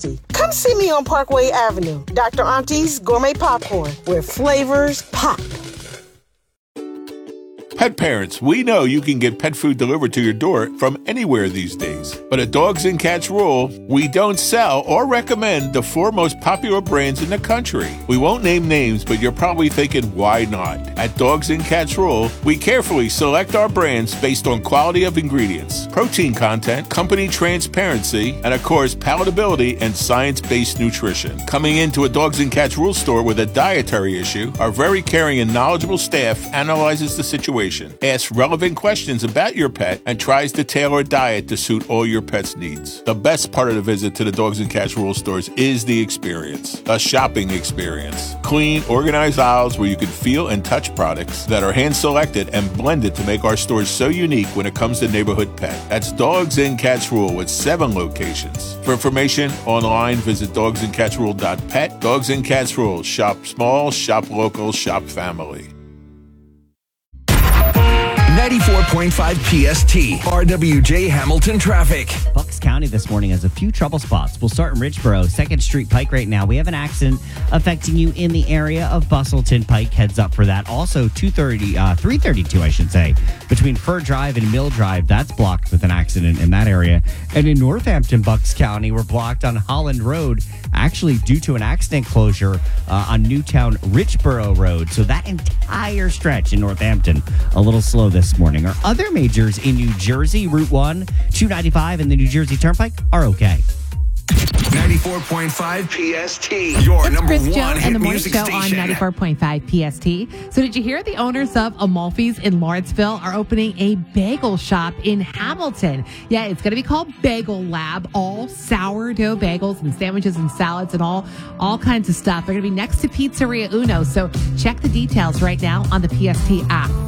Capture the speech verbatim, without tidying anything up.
Jersey. Come see me on Parkway Avenue, Doctor Auntie's Gourmet Popcorn, where flavors pop. Pet parents, we know you can get pet food delivered to your door from anywhere these days. But at Dogs and Cats Rule, we don't sell or recommend the four most popular brands in the country. We won't name names, but you're probably thinking, why not? At Dogs and Cats Rule, we carefully select our brands based on quality of ingredients, protein content, company transparency, and of course, palatability and science-based nutrition. Coming into a Dogs and Cats Rule store with a dietary issue, our very caring and knowledgeable staff analyzes the situation, asks relevant questions about your pet, and tries to tailor a diet to suit all your pet's needs. The best part of the visit to the Dogs and Cats Rule stores is the experience, a shopping experience. Clean, organized aisles where you can feel and touch products that are hand-selected and blended to make our stores so unique when it comes to neighborhood pet. That's Dogs and Cats Rule with seven locations. For information online, visit dogs and cats rule dot pet. Dogs and Cats Rule. Shop small, shop local, shop family. ninety-four point five P S T, R W J Hamilton traffic. Bucks County this morning has a few trouble spots. We'll start in Richboro, second Street Pike right now. We have an accident affecting you in the area of Bustleton Pike. Heads up for that. Also, two thirty, uh, three thirty-two, I should say, between Fur Drive and Mill Drive. That's blocked with an accident in that area. And in Northampton, Bucks County, we're blocked on Holland Road, actually due to an accident closure uh, on Newtown Richboro Road. So that entire stretch in Northampton, a little slow this morning. Our other majors in New Jersey, Route one, two ninety-five, and the New Jersey Turnpike are okay. ninety-four point five P S T, your it's number Chris one Joe hit and the morning music show station. on ninety-four point five P S T. So did you hear the owners of Amalfi's in Lawrenceville are opening a bagel shop in Hamilton? Yeah, it's going to be called Bagel Lab. All sourdough bagels and sandwiches and salads and all all kinds of stuff. They're going to be next to Pizzeria Uno. So check the details right now on the P S T app.